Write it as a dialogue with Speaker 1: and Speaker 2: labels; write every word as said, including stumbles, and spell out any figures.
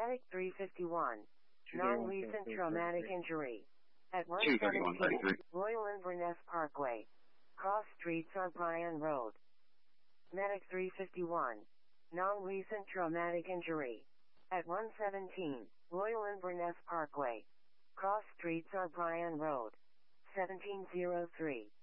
Speaker 1: Medic three fifty-one. Non-recent traumatic injury. At one
Speaker 2: two thirty-one
Speaker 1: seventeen,
Speaker 2: thirty-three.
Speaker 1: Royal Inverness Parkway. Cross Streets on Bryan Road. Medic three fifty-one. Non-recent traumatic injury. At one seventeen, Royal Inverness Parkway. Cross Streets on Bryan Road. seventeen oh three.